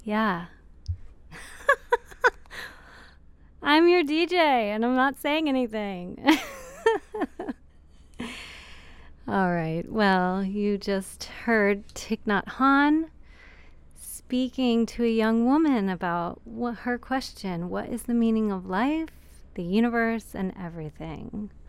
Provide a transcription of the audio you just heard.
Yeah. I'm your DJ and I'm not saying anything. All right. Well, you just heard Thich Nhat Hanh speaking to a young woman about her question, what is the meaning of life, the universe, and everything?